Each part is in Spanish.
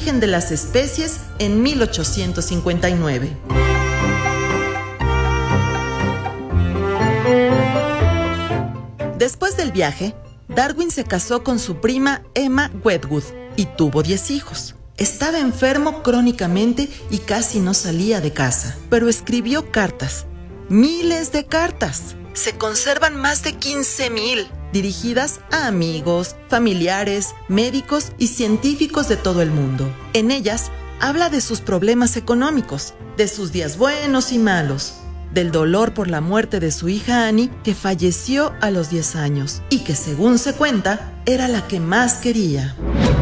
origen de las especies en 1859. Después del viaje, Darwin se casó con su prima Emma Wedgwood y tuvo 10 hijos. Estaba enfermo crónicamente y casi no salía de casa, pero escribió cartas, miles de cartas. Se conservan más de 15,000, dirigidas a amigos, familiares, médicos y científicos de todo el mundo. En ellas habla de sus problemas económicos, de sus días buenos y malos, del dolor por la muerte de su hija Annie, que falleció a los 10 años y que, según se cuenta, era la que más quería.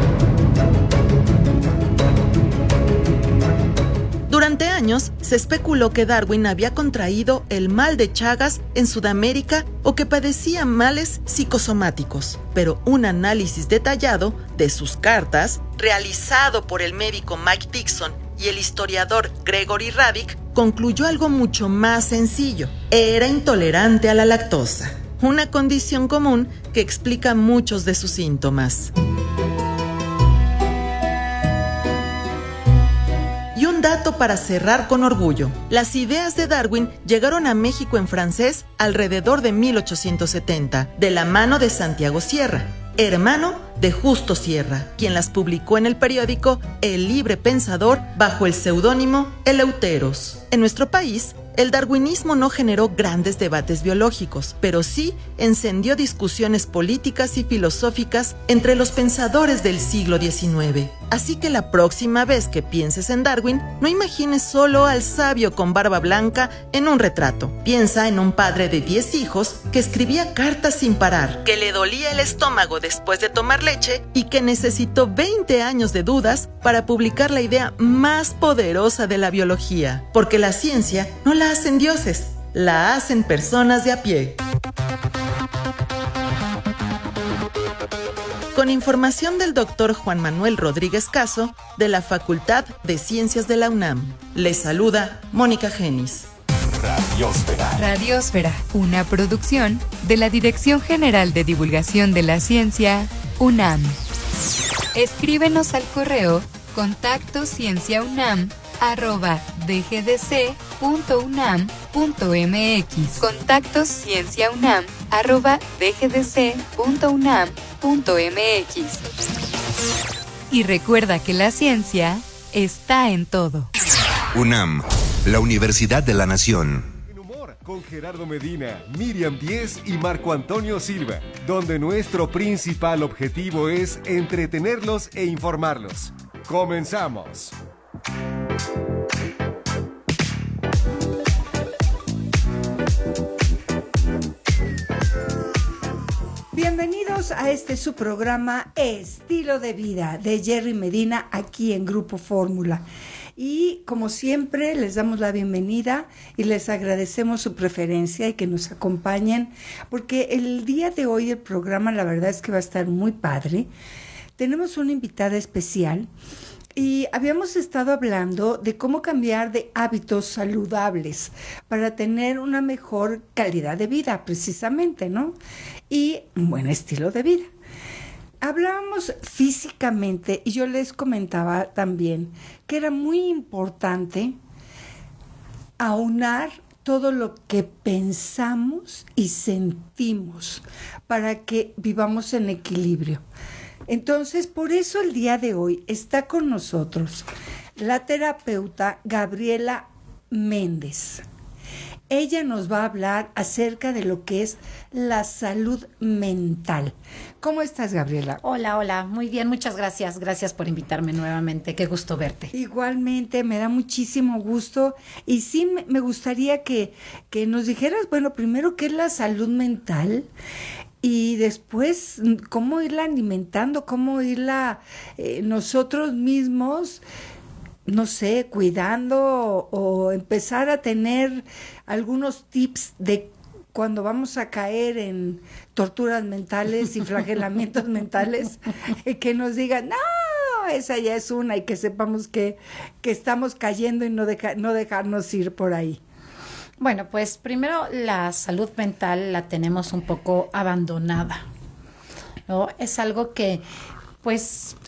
Durante años se especuló que Darwin había contraído el mal de Chagas en Sudamérica o que padecía males psicosomáticos, pero un análisis detallado de sus cartas, realizado por el médico Mike Dixon y el historiador Gregory Radick, concluyó algo mucho más sencillo: era intolerante a la lactosa, una condición común que explica muchos de sus síntomas. Y un dato para cerrar con orgullo: las ideas de Darwin llegaron a México en francés alrededor de 1870, de la mano de Santiago Sierra, hermano de Justo Sierra, quien las publicó en el periódico El Libre Pensador bajo el seudónimo Eleuteros. En nuestro país, el darwinismo no generó grandes debates biológicos, pero sí encendió discusiones políticas y filosóficas entre los pensadores del siglo XIX. Así que la próxima vez que pienses en Darwin, no imagines solo al sabio con barba blanca en un retrato. Piensa en un padre de 10 hijos que escribía cartas sin parar, que le dolía el estómago después de tomar leche y que necesitó 20 años de dudas para publicar la idea más poderosa de la biología. Porque la ciencia no la hacen dioses, la hacen personas de a pie. Con información del Dr. Juan Manuel Rodríguez Caso, de la Facultad de Ciencias de la UNAM. Les saluda Mónica Genis. Radiósfera. Radiósfera, una producción de la Dirección General de Divulgación de la Ciencia, UNAM. Escríbenos al correo contactoscienciaunam@dgdc.unam.mx. contactoscienciaunam@dgdc.unam.mx. Y recuerda que la ciencia está en todo. UNAM, la Universidad de la Nación. Con Gerardo Medina, Miriam Díez y Marco Antonio Silva, donde nuestro principal objetivo es entretenerlos e informarlos. ¡Comenzamos! Bienvenidos a su programa Estilo de Vida de Jerry Medina aquí en Grupo Fórmula. Y como siempre les damos la bienvenida y les agradecemos su preferencia y que nos acompañen, porque el día de hoy el programa la verdad es que va a estar muy padre. Tenemos una invitada especial y habíamos estado hablando de cómo cambiar de hábitos saludables para tener una mejor calidad de vida precisamente, ¿no? Y un buen estilo de vida. Hablábamos físicamente y yo les comentaba también que era muy importante aunar todo lo que pensamos y sentimos para que vivamos en equilibrio. Entonces, por eso el día de hoy está con nosotros la terapeuta Gabriela Méndez. Ella nos va a hablar acerca de lo que es la salud mental. ¿Cómo estás, Gabriela? Hola, muy bien, muchas gracias. Gracias por invitarme nuevamente, qué gusto verte. Igualmente, me da muchísimo gusto. Y sí, me gustaría que nos dijeras, bueno, primero, ¿qué es la salud mental? Y después, ¿cómo irla alimentando? ¿Cómo irla nosotros mismos, no sé, cuidando o empezar a tener algunos tips de cuando vamos a caer en torturas mentales y flagelamientos mentales, que nos digan, no, esa ya es una, y que sepamos que estamos cayendo y no dejarnos ir por ahí? Bueno, pues primero la salud mental la tenemos un poco abandonada, ¿no? Es algo que pues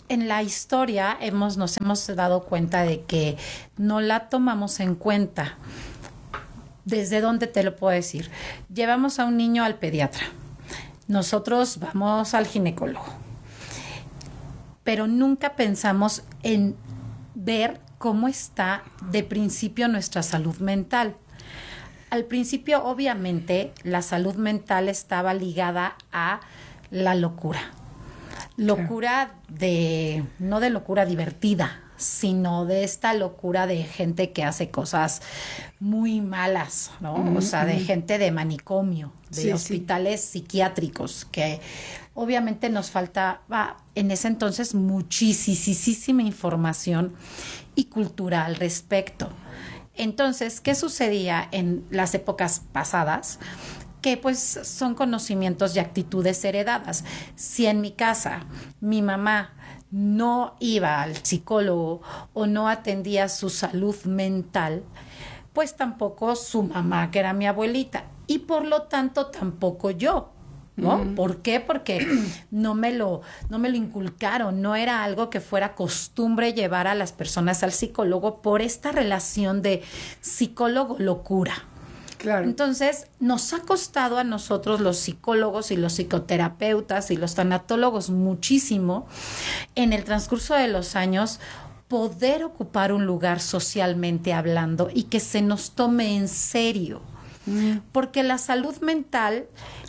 en la historia nos hemos dado cuenta de que no la tomamos en cuenta. ¿Desde dónde te lo puedo decir? Llevamos a un niño al pediatra. Nosotros vamos al ginecólogo. Pero nunca pensamos en ver cómo está de principio nuestra salud mental. Al principio, obviamente, la salud mental estaba ligada a la locura. Locura no de locura divertida, sino de esta locura de gente que hace cosas muy malas, ¿no? O sea, de gente de manicomio, de hospitales psiquiátricos, que obviamente nos faltaba en ese entonces muchísima información y cultura al respecto. Entonces, ¿qué sucedía en las épocas pasadas? Que pues son conocimientos y actitudes heredadas. Si en mi casa mi mamá no iba al psicólogo o no atendía su salud mental, pues tampoco su mamá, que era mi abuelita, y por lo tanto tampoco yo, ¿no? ¿Por qué? Porque no me lo inculcaron, no era algo que fuera costumbre llevar a las personas al psicólogo por esta relación de psicólogo-locura. Claro. Entonces, nos ha costado a nosotros, los psicólogos y los psicoterapeutas y los tanatólogos, muchísimo en el transcurso de los años poder ocupar un lugar socialmente hablando y que se nos tome en serio. Porque la salud mental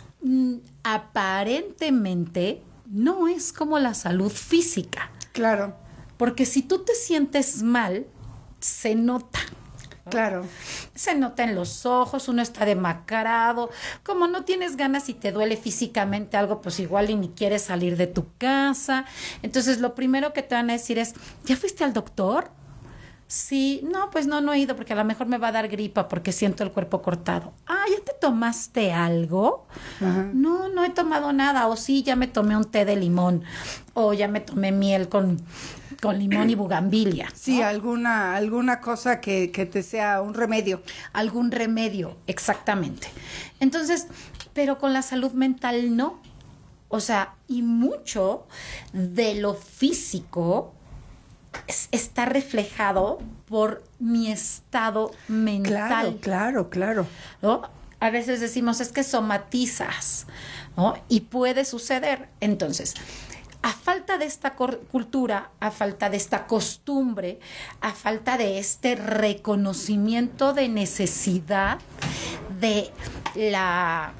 aparentemente no es como la salud física. Claro. Porque si tú te sientes mal, se nota. Claro. Se nota en los ojos, uno está demacrado, como no tienes ganas y te duele físicamente algo, pues igual y ni quieres salir de tu casa. Entonces lo primero que te van a decir es, ¿ya fuiste al doctor? Sí, no, pues no he ido porque a lo mejor me va a dar gripa porque siento el cuerpo cortado. Ah, ¿ya te tomaste algo? Ajá. No he tomado nada. O sí, ya me tomé un té de limón. O ya me tomé miel con limón y bugambilia, ¿no? Sí, alguna cosa que te sea un remedio. Algún remedio, exactamente. Entonces, pero con la salud mental no. O sea, y mucho de lo físico está reflejado por mi estado mental. Claro. ¿No? A veces decimos, es que somatizas, ¿no? Y puede suceder. Entonces, a falta de esta cultura, a falta de esta costumbre, a falta de este reconocimiento de necesidad de la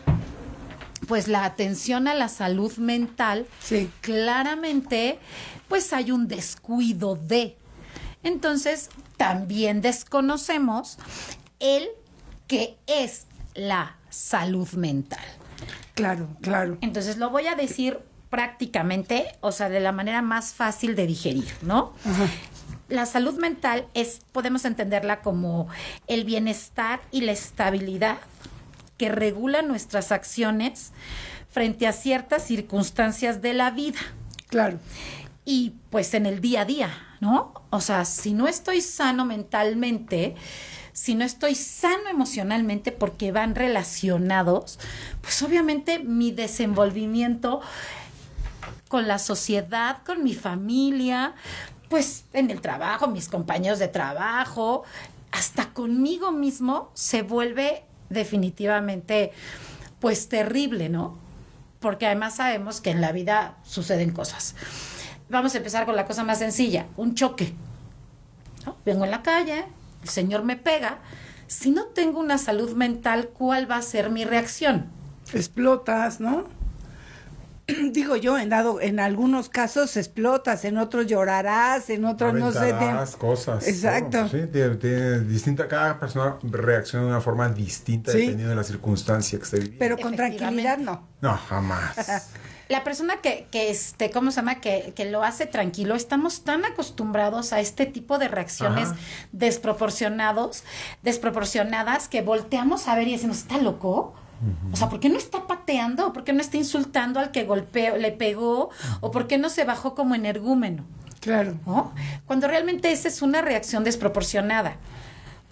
atención a la salud mental, sí, claramente pues hay un descuido de. Entonces, también desconocemos el que es la salud mental. Claro. Entonces, lo voy a decir prácticamente, o sea, de la manera más fácil de digerir, ¿no? Ajá. La salud mental podemos entenderla como el bienestar y la estabilidad que regula nuestras acciones frente a ciertas circunstancias de la vida. Claro. Y pues en el día a día, ¿no? O sea, si no estoy sano mentalmente, si no estoy sano emocionalmente, porque van relacionados, pues obviamente mi desenvolvimiento con la sociedad, con mi familia, pues en el trabajo, mis compañeros de trabajo, hasta conmigo mismo se vuelve definitivamente pues terrible, ¿no? Porque además sabemos que en la vida suceden cosas. Vamos a empezar con la cosa más sencilla, un choque, ¿no? Vengo en la calle, el señor me pega. Si no tengo una salud mental, ¿cuál va a ser mi reacción? Explotas, ¿no? Digo yo, en algunos casos explotas, en otros llorarás, en otros no sé. Cosas. Exacto. ¿No? Sí, tiene distinta, cada persona reacciona de una forma distinta, sí, dependiendo de la circunstancia que esté viviendo. Pero con tranquilidad no. No, jamás. La persona ¿cómo se llama? Que lo hace tranquilo, estamos tan acostumbrados a este tipo de reacciones desproporcionadas que volteamos a ver y decimos, ¿está loco? O sea, ¿por qué no está pateando? ¿Por qué no está insultando al que le pegó? ¿O por qué no se bajó como energúmeno? Claro. ¿No? Cuando realmente esa es una reacción desproporcionada.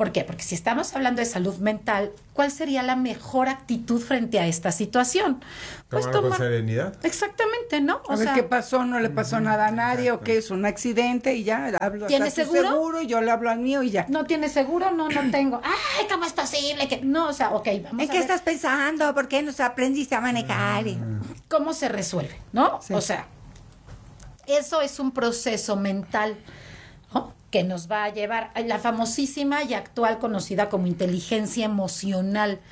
¿Por qué? Porque si estamos hablando de salud mental, ¿cuál sería la mejor actitud frente a esta situación? Pues tomar con serenidad. Exactamente, ¿no? A ver qué pasó, no le pasó nada a nadie, o qué es un accidente y ya hablo. ¿Tienes seguro? Y yo le hablo al mío y ya. ¿No tienes seguro? No tengo. Ay, ¿cómo es posible que no? O sea, ok, vamos ¿En qué estás pensando? ¿Por qué no aprendiste a manejar? ¿Cómo se resuelve? ¿No? Sí. O sea, eso es un proceso mental, ¿no? Que nos va a llevar a la famosísima y actual conocida como inteligencia emocional.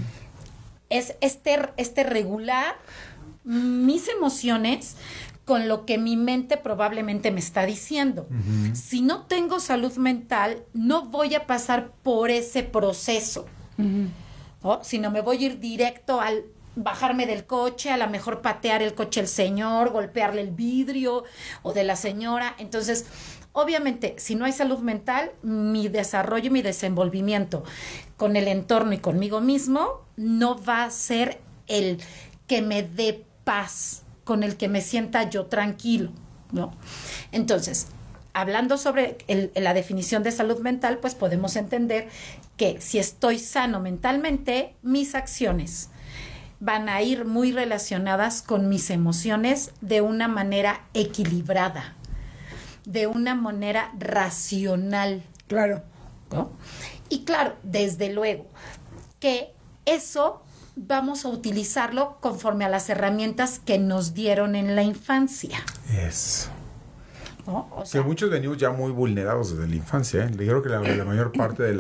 Es este regular mis emociones con lo que mi mente probablemente me está diciendo. Si no tengo salud mental, no voy a pasar por ese proceso, ¿no? Sino me voy a ir directo al bajarme del coche, a lo mejor patear el coche del señor, golpearle el vidrio o de la señora. Entonces, obviamente, si no hay salud mental, mi desarrollo y mi desenvolvimiento con el entorno y conmigo mismo no va a ser el que me dé paz, con el que me sienta yo tranquilo, ¿no? Entonces, hablando sobre la definición de salud mental, pues podemos entender que si estoy sano mentalmente, mis acciones van a ir muy relacionadas con mis emociones de una manera equilibrada, de una manera racional. Claro. ¿No? Y claro, desde luego, que eso vamos a utilizarlo conforme a las herramientas que nos dieron en la infancia. Eso. ¿No? O sea, muchos venimos ya muy vulnerados desde la infancia, ¿eh? Yo creo que la mayor parte de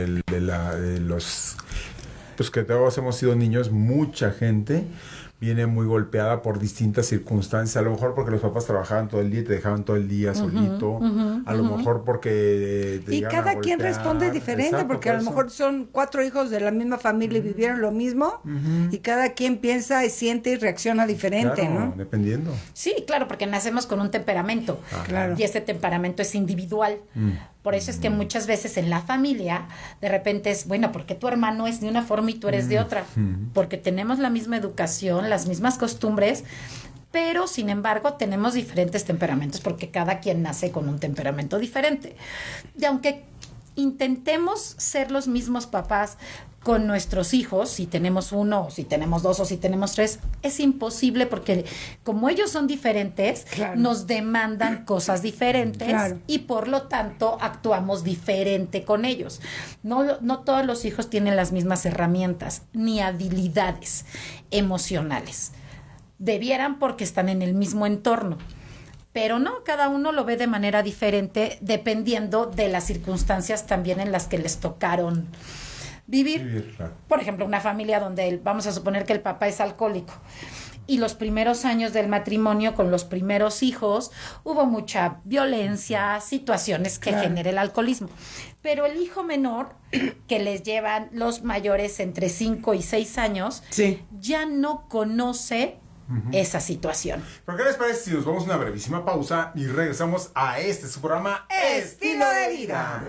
los que todos hemos sido niños, mucha gente viene muy golpeada por distintas circunstancias, a lo mejor porque los papás trabajaban todo el día y te dejaban todo el día solito, a lo mejor porque te y cada quien responde diferente. Exacto, porque a lo mejor son 4 hijos de la misma familia y vivieron lo mismo, y cada quien piensa y siente y reacciona diferente, claro, ¿no? Dependiendo. Sí, claro, porque nacemos con un temperamento, claro, y ese temperamento es individual. Por eso es que muchas veces en la familia de repente es, bueno, porque tu hermano es de una forma y tú eres de otra, porque tenemos la misma educación, las mismas costumbres, pero sin embargo tenemos diferentes temperamentos porque cada quien nace con un temperamento diferente. Y aunque intentemos ser los mismos papás con nuestros hijos, si tenemos 1, o si tenemos 2, o si tenemos 3, es imposible porque como ellos son diferentes, claro, nos demandan cosas diferentes, claro, y por lo tanto actuamos diferente con ellos. No todos los hijos tienen las mismas herramientas ni habilidades emocionales. Debieran porque están en el mismo entorno. Pero no, cada uno lo ve de manera diferente dependiendo de las circunstancias también en las que les tocaron vivir. Claro. Por ejemplo, una familia donde vamos a suponer que el papá es alcohólico y los primeros años del matrimonio con los primeros hijos hubo mucha violencia, situaciones que genera el alcoholismo. Pero el hijo menor, que les llevan los mayores entre 5 y 6 años, ya no conoce esa situación. ¿Pero qué les parece si nos vamos a una brevísima pausa y regresamos a su programa Estilo de Vida?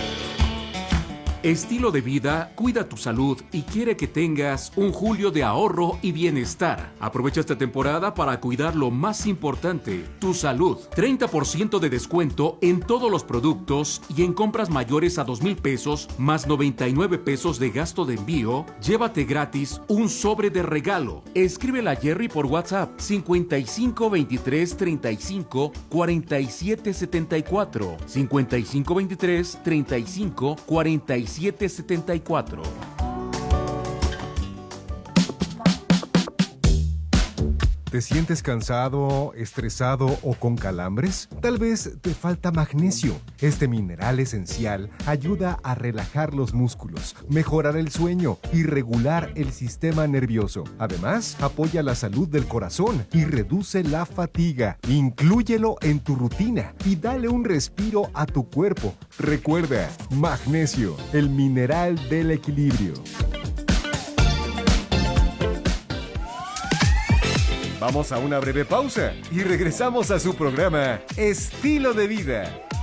Estilo de Vida cuida tu salud y quiere que tengas un julio de ahorro y bienestar. Aprovecha esta temporada para cuidar lo más importante, tu salud. 30% de descuento en todos los productos y en compras mayores a 2,000 pesos más 99 pesos de gasto de envío, llévate gratis un sobre de regalo. Escríbela a Jerry por WhatsApp 55 23 35 47 74 55 23 35 47 74. ¿Te sientes cansado, estresado o con calambres? Tal vez te falta magnesio. Este mineral esencial ayuda a relajar los músculos, mejorar el sueño y regular el sistema nervioso. Además, apoya la salud del corazón y reduce la fatiga. Inclúyelo en tu rutina y dale un respiro a tu cuerpo. Recuerda, magnesio, el mineral del equilibrio. Vamos a una breve pausa y regresamos a su programa Estilo de Vida.